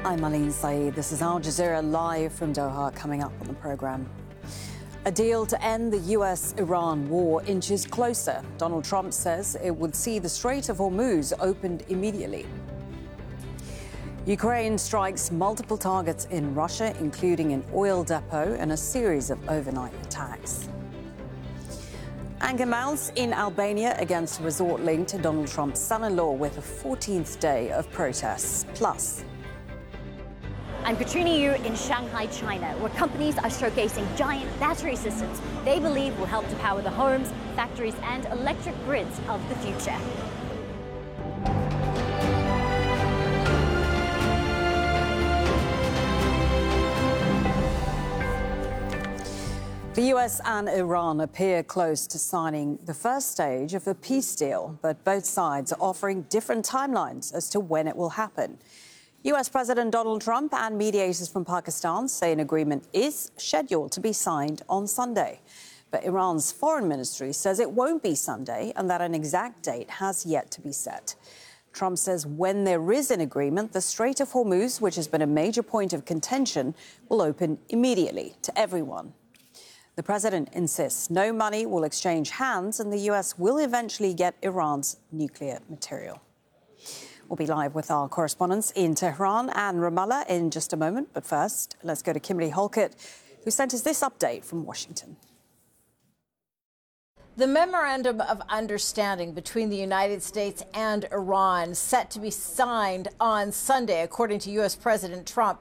I'm Aline Saeed. This is Al Jazeera live from Doha. Coming up on the program. A deal to end the US-Iran war inches closer. Donald Trump says it would see the Strait of Hormuz opened immediately. Ukraine strikes multiple targets in Russia, including an oil depot and a series of overnight attacks. Anger mounts in Albania against a resort linked to Donald Trump's son-in-law with a 14th day of protests. Plus, I'm Katrina Yu in Shanghai, China, where companies are showcasing giant battery systems they believe will help to power the homes, factories, and electric grids of the future. The US and Iran appear close to signing the first stage of a peace deal, but both sides are offering different timelines as to when it will happen. US President Donald Trump and mediators from Pakistan say an agreement is scheduled to be signed on Sunday. But Iran's foreign ministry says it won't be Sunday and that an exact date has yet to be set. Trump says when there is an agreement, the Strait of Hormuz, which has been a major point of contention, will open immediately to everyone. The president insists no money will exchange hands and the US will eventually get Iran's nuclear material. We'll be live with our correspondents in Tehran and Ramallah in just a moment. But first, let's go to Kimberly Halkett, who sent us this update from Washington. The memorandum of understanding between the United States and Iran set to be signed on Sunday, according to U.S. President Trump.